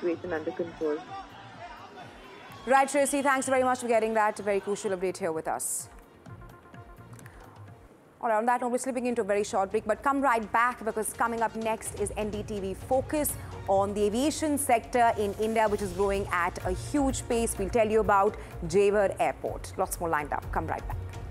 situation under control. Right, Tracy, thanks very much for getting that very crucial update here with us. All right, on that note, we're slipping into a very short break, but come right back because coming up next is NDTV Focus on the aviation sector in India, which is growing at a huge pace. We'll tell you about Jewar Airport. Lots more lined up. Come right back.